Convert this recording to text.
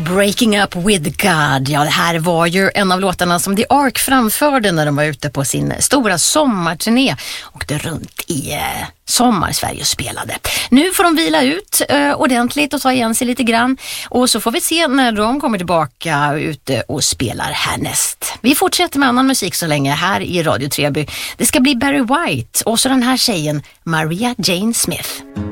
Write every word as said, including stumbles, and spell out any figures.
Breaking Up With God. Ja, det här var ju en av låtarna som The Ark framförde när de var ute på sin stora sommarturné. Åkte runt i eh, sommar-Sverige och spelade. Nu får de vila ut eh, ordentligt och ta igen sig lite grann. Och så får vi se när de kommer tillbaka ute och spelar härnäst. Vi fortsätter med annan musik så länge här i Radio Treby. Det ska bli Barry White och så den här tjejen Maria Jane Smith.